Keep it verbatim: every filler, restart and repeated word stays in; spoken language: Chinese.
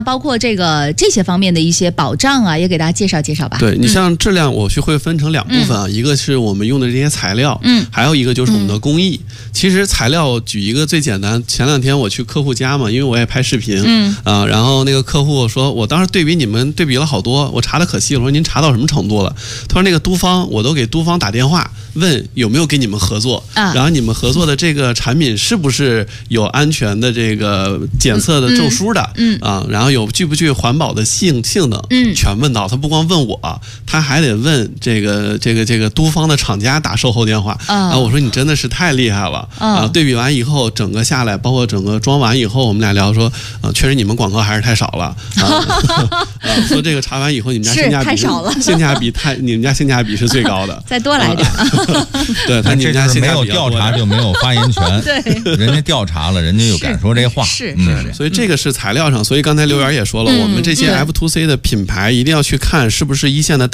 包括这个这些方面的一些保障啊，也给大家介绍介绍吧。 对，你像质量，我就会分成两部分啊，嗯、一个是我们用的这些材料，嗯，还有一个就是我们的工艺。嗯、其实材料举一个最简单，前两天我去客户家嘛，因为我也拍视频，嗯啊，然后那个客户说，我当时对比你们对比了好多，我查的可细了，我说您查到什么程度了？他说那个都方，我都给都方打电话问有没有跟你们合作，啊、然后你们合作的这个产品是不是有安全的这个检测的证书的，嗯，嗯啊，然后有具不具环保的性性能，嗯，全问到。他不光问我，他还得问这个这个这个都方的厂家打售后电话啊。我说你真的是太厉害了啊！对比完以后，整个下来，包括整个装完以后，我们俩聊说，啊，确实你们广告还是太少了啊。啊说这个查完以后，你们家性价比太少了， 性价比太，你们家性价比是最高的， 再多来点。 对，他你们家性价比没有调查就没有发言权， 对， 人家调查了，人家又敢说这话， 是是是。 所以这个是材料上，所以刚才刘源也说了，我们这些 F to C 的品牌一定要去看是不是一线的。